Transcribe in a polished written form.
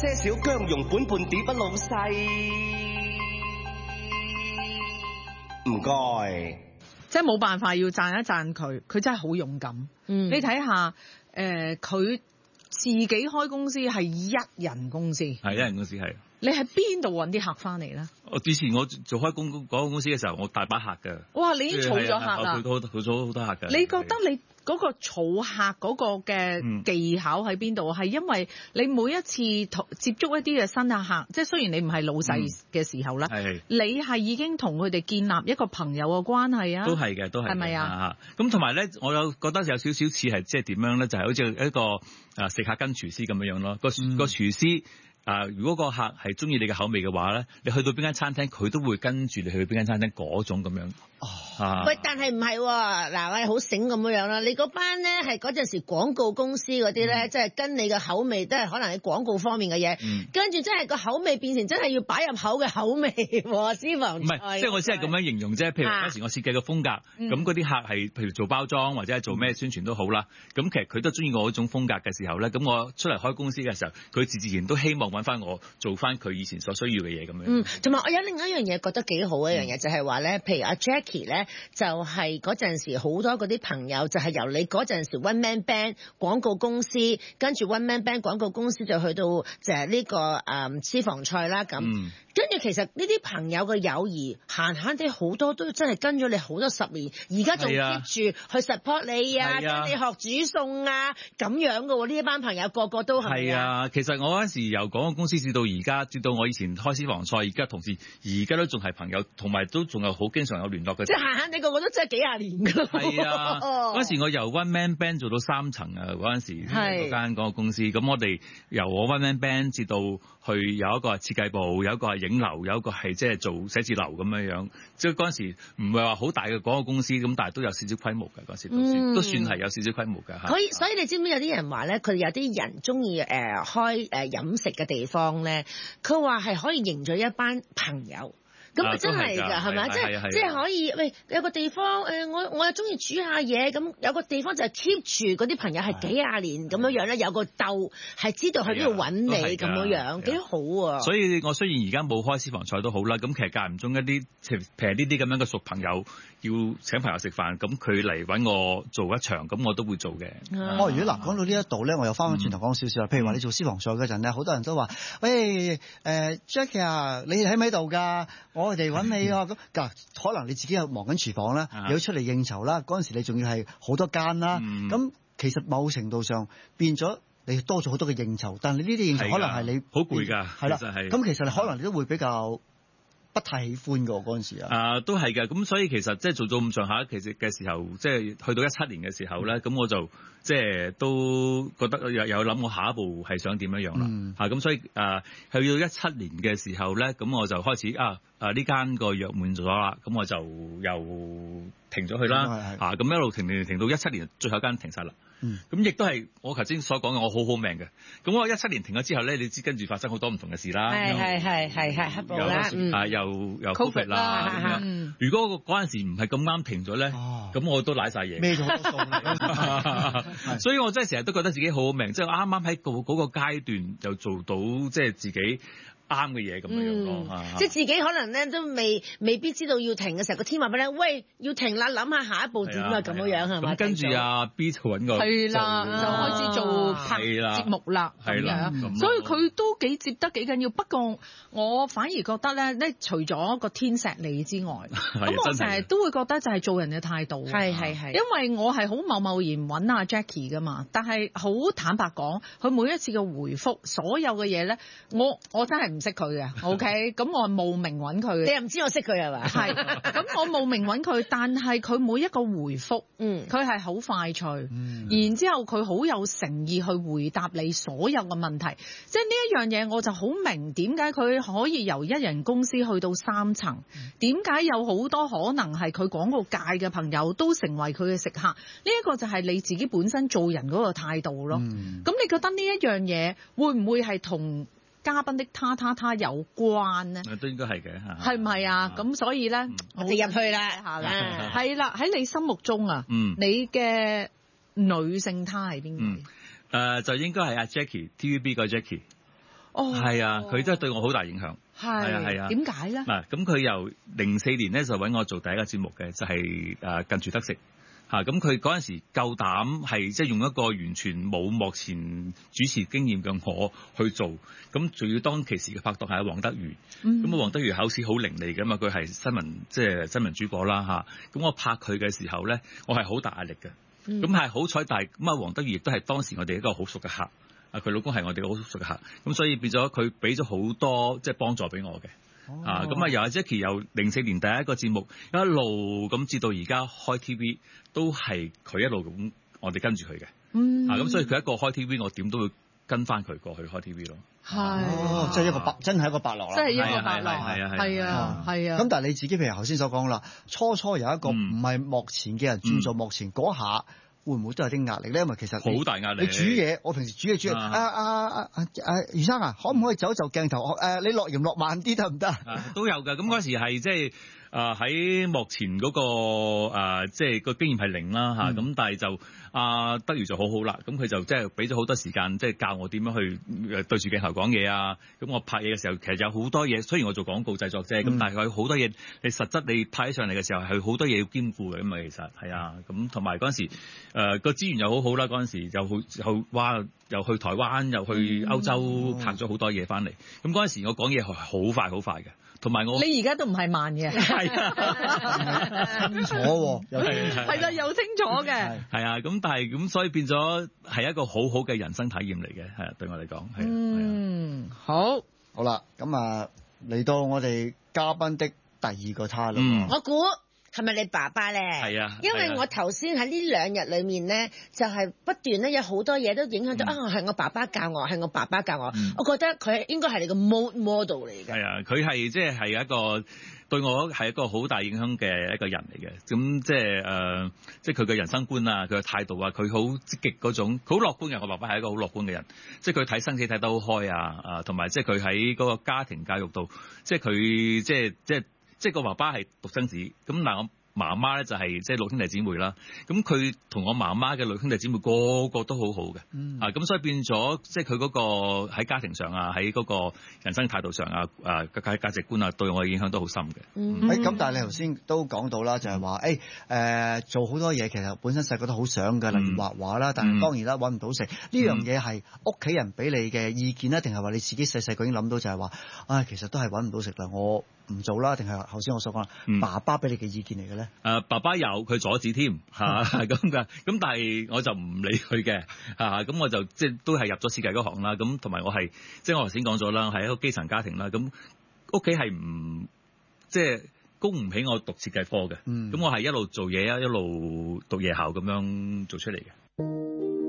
些少姜蓉本半碟不老細，唔該。 即係冇辦法要讚一讚佢，佢真係好勇敢。你睇下，佢自己開公司係一人公司， 係一人公司係。 你喺邊度揾啲客翻嚟咧？ 之前我做開嗰個公司嘅時候，我大把客㗎。 哇！你已經儲咗客啦， 儲咗好多客㗎。 你覺得你嗰個儲客嗰個嘅技巧喺邊度？係因為你每一次接觸一啲嘅新客，即係雖然你唔係老細嘅時候啦，你係已經同佢哋建立一個朋友嘅關係啊？ 都係嘅，都係。係咪啊？咁同埋咧，我有覺得有少少似係即係點樣咧？就係好似一個食客跟廚師咁樣樣咯。個廚師。如果個客係中意你嘅口味嘅話咧，你去到邊間餐廳，佢都會跟住你去邊間餐廳嗰種咁樣。 喂，但係唔係嗱，我係好醒咁樣啦。你嗰班咧係嗰陣時廣告公司嗰啲咧，即係跟你嘅口味都係可能喺廣告方面嘅嘢，跟住真係個口味變成真係要擺入口嘅口味喎，私房菜。唔係， 即係我只係咁樣形容啫。譬如嗰時我設計嘅風格，咁嗰啲客係譬如做包裝或者係做咩宣傳都好啦。咁其實佢都中意我嗰種風格嘅時候咧，咁我出嚟開公司嘅時候，佢自然都希望揾翻我做翻佢以前所需要嘅嘢咁樣。 同埋我有另一樣嘢覺得幾好嘅一樣嘢，就係話咧，譬如阿 Jackie 咧。就係嗰陣時好多嗰啲朋友就係由你嗰陣時 One Man Band 廣告公司，跟住 One Man Band 廣告公司就去到就係呢個私房菜啦咁。跟住其實呢啲朋友嘅友誼閒閒哋好多都真係跟咗你好多10年，而家仲 keep 住去 support 你啊，跟你學煮餸啊咁樣嘅喎。呢一班朋友個個都係啊。其實我嗰陣時由廣告公司至到而家，至到我以前開私房菜，而家同事而家都仲係朋友，同埋都仲有好經常有聯絡嘅。 即係閒閒哋個個都真係幾廿年㗎。 係啊，嗰陣時我由 One Man Band 做到3層啊，嗰陣時嗰間廣告公司，咁我哋由我 One Man Band 至到去有一個係設計部，有一個係影樓，有一個係即係做寫字樓咁樣樣。即係嗰陣時唔係話好大嘅廣告公司，咁但係都有少少規模嘅嗰陣時，都算係有少少規模嘅。 所以你知唔知有啲人話咧，佢哋有啲人中意開飲食嘅地方咧，佢話係可以凝聚一班朋友。咁啊真係㗎，係咪？即係可以，喂，有個地方我又中意煮下嘢，咁有個地方就係 keep 住嗰啲朋友係幾廿年咁樣樣咧，有個竇係知道去邊度揾你咁樣樣，幾好啊！ 所以我雖然而家冇開私房菜都好啦，咁其實間唔中一啲譬如呢啲咁樣嘅熟朋友要請朋友食飯，咁佢嚟揾我做一場，咁我都會做嘅。 如果講到呢一度咧，我又翻返轉頭講少少啦。譬如話你做私房菜嗰陣咧，好多人都話：喂，Jackie 啊，你喺唔喺度㗎？我哋揾你啊！咁可能你自己又忙緊廚房啦，又要出嚟應酬啦。嗰陣時你仲要係好多間啦。咁其實某程度上變咗你多咗好多嘅應酬，但係你呢啲應酬可能係你好攰㗎。 係啦，咁其實可能你都會比較不太喜歡㗎嗰陣時都係嘅。咁所以其實即係做到咁上下，其實嘅時候，即係去到17年嘅時候咧，咁我就即係都覺得有諗我下一步係想點樣樣啦。咁所以去到17年嘅時候咧，咁我就開始呢間個約滿咗啦，咁我就又停咗佢啦。咁一路停到17年，最後一間停晒啦。咁亦都係我頭先所講嘅，我好命嘅。咁我17年停咗之後咧，你知跟住發生好多唔同嘅事啦。 係黑暴啦， 又 Covid 啦。如果嗰陣時唔係咁啱停咗咧，咁我都瀨晒嘢。 孭咗好多餸。 所以我真係成日都覺得自己好命，即係啱啱喺嗰個階段就做到即係自己啱嘅嘢咁樣咯。 即係自己可能咧都未必知道要停嘅時候，個天話俾你，喂，要停啦，諗下下一步點啊咁樣係嘛？ 咁跟住阿 B 就揾我係啦，就開始做拍節目啦，咁樣。所以佢都接得幾緊要。不過我反而覺得咧，除咗個天錫你之外，咁我成日都會覺得就係做人嘅態度。 係。 因為我係好貿然揾阿 Jackie 噶嘛，但係好坦白講，佢每一次嘅回覆，所有嘅嘢咧，我真係唔識佢嘅，OK？ 咁我慕名揾佢。 你又唔知我識佢係嘛？ 係。咁我慕名揾佢，但係佢每一個回覆，佢係好快脆，然之後佢好有誠意去回答你所有嘅問題。即係呢一樣嘢，我就好明點解佢可以由一人公司去到3層，點解有好多可能係佢廣告界嘅朋友都成為佢嘅食客。呢一個就係你自己本身做人嗰個態度咯。咁你覺得呢一樣嘢會唔會係同嘉賓的他有關呢？ 都應該係嘅， 係唔係啊？咁所以咧， 我哋入去啦， 係啦，喺你心目中啊，你嘅女性他係邊個？ 就應該係阿 Jackie，TVB 個 Jackie。 係啊，佢真係對我好大影響。係啊， 點解咧？ 嗱，咁佢由04年咧就揾我做第一個節目嘅，就係近住得食。咁佢嗰陣時夠膽係即係用一個完全冇幕前主持經驗嘅我去做，咁仲要當其時嘅拍檔係黃德瑜，咁黃德瑜口齒好伶俐嘅嘛，佢係新聞主播啦咁我拍佢嘅時候咧，我係好大壓力嘅，咁係好彩，但係咁黃德瑜亦都係當時我哋一個好熟嘅客，佢老公係我哋好熟嘅客，咁所以變咗佢俾咗好多即係幫助俾我嘅。咁由阿 Jackie 由04年第一個節目一路咁至到而家開 TV 都係佢一路咁，我哋跟住佢嘅。咁所以佢一個開 TV，我點都會跟翻佢過去開 TV 咯。 即係真係一個伯樂啦。 真係一個伯樂，係啊。 咁但係你自己譬如頭先所講啦，初有一個唔係幕前嘅人轉做幕前嗰下。會唔會都有啲壓力咧？因為其實好大壓力。 你煮嘢，我平時煮嘢。余生啊，可唔可以走鏡頭？你落鹽落慢啲得唔得？ 都有㗎。咁嗰時係即係喺幕前嗰個即係個經驗係零啦嚇。咁但係就德瑜就好好啦。咁佢就即係俾咗好多時間，即係教我點樣去對住鏡頭講嘢啊。咁我拍嘢嘅時候，其實有好多嘢。雖然我做廣告製作啫，咁但係佢好多嘢，你實質你拍起上嚟嘅時候係好多嘢要兼顧嘅。咁啊，其實係啊。咁同埋嗰陣時。個資源又好好啦，嗰陣時又去台灣，又去歐洲拍咗好多嘢翻嚟。咁嗰陣時我講嘢係好快嘅，同埋我你而家都唔係慢嘅， 係啊， 清楚喎， 係啦，又清楚嘅， 係啊。咁但係咁所以變咗係一個好好嘅人生體驗嚟嘅，係啊，對我嚟講係。 好啦，咁嚟到我哋嘉賓的第二個他啦。 我估。係咪你爸爸咧？ 係啊， 因為我頭先喺呢2日裏面咧，就係不斷咧有好多嘢都影響到係我爸爸教我，係我爸爸教我。我覺得佢應該係你個 model 嚟嘅。 係啊，佢係即係一個對我係一個好大影響嘅一個人嚟嘅。咁即係佢嘅人生觀啊，佢嘅態度啊，佢好積極嗰種，好樂觀嘅。我爸爸係一個好樂觀嘅人，即係佢睇生死睇得好開啊，同埋即係佢喺嗰個家庭教育度，即係佢即係個爸爸係獨生子，咁嗱我媽媽咧就係即係6兄弟姊妹啦。咁佢同我媽媽嘅6兄弟姊妹個個都好好嘅，咁所以變咗即係佢嗰個喺家庭上啊，喺嗰個人生態度上啊，價值觀啊，對我嘅影響都好深嘅。 咁但係你頭先都講到啦，就係話做好多嘢，其實本身細個都好想嘅，例如畫畫啦，但係當然啦，揾唔到食呢樣嘢係屋企人俾你嘅意見啦，定係話你自己細個已經諗到就係話，其實都係揾唔到食啦，我唔做啦，定係頭先我所講啦，爸爸俾你嘅意見嚟嘅咧？ 爸爸有佢阻止添咁嘅，咁但係我就唔理佢嘅咁我就即係都係入咗設計嗰行啦。咁同埋我係即係我頭先講咗啦，係一個基層家庭啦。咁屋企係唔即係供唔起我讀設計科嘅。咁我係一路做嘢啊，一路讀夜校咁樣做出嚟嘅。